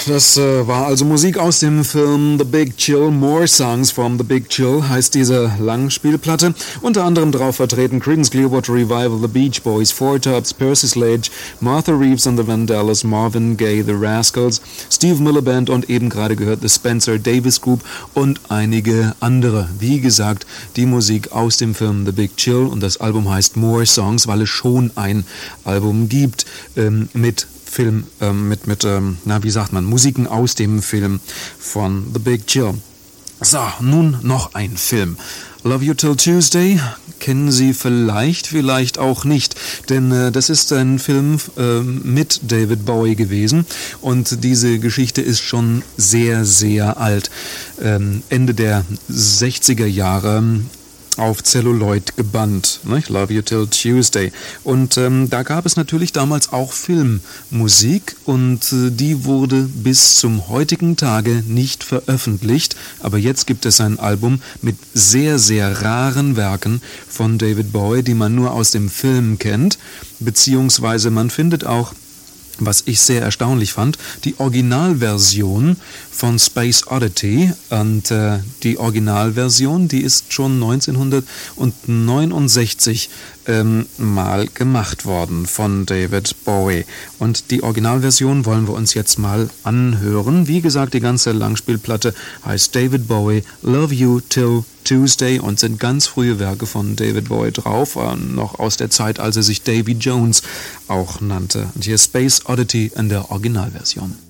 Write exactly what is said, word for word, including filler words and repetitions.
das äh, war also Musik aus dem Film The Big Chill. More Songs from The Big Chill heißt diese Langspielplatte. Unter anderem drauf vertreten Creedence Clearwater Revival, The Beach Boys, Four Tops, Percy Sledge, Martha Reeves and the Vandellas, Marvin Gaye, The Rascals, Steve Miller Band und eben gerade gehört The Spencer Davis Group und einige andere. Wie gesagt, die Musik aus dem Film The Big Chill, und das Album heißt More Songs, weil es schon ein Album gibt ähm, mit Film, ähm, mit, mit ähm, na, wie sagt man, Musiken aus dem Film von The Big Chill. So, nun noch ein Film. Love You Till Tuesday kennen Sie vielleicht, vielleicht auch nicht, denn äh, das ist ein Film äh, mit David Bowie gewesen und diese Geschichte ist schon sehr, sehr alt. Ähm, Ende der sechziger Jahre auf Celluloid gebannt, ne? Love You Till Tuesday. Und ähm, da gab es natürlich damals auch Filmmusik und äh, die wurde bis zum heutigen Tage nicht veröffentlicht. Aber jetzt gibt es ein Album mit sehr, sehr raren Werken von David Bowie, die man nur aus dem Film kennt, beziehungsweise man findet auch, was ich sehr erstaunlich fand, die Originalversion von Space Oddity. Und äh, die Originalversion, die ist schon neunzehnhundertneunundsechzig ähm, mal gemacht worden von David Bowie. Und die Originalversion wollen wir uns jetzt mal anhören. Wie gesagt, die ganze Langspielplatte heißt David Bowie, Love You Till Tuesday und sind ganz frühe Werke von David Bowie drauf, äh, noch aus der Zeit, als er sich Davy Jones auch nannte. Und hier Space Oddity in der Originalversion.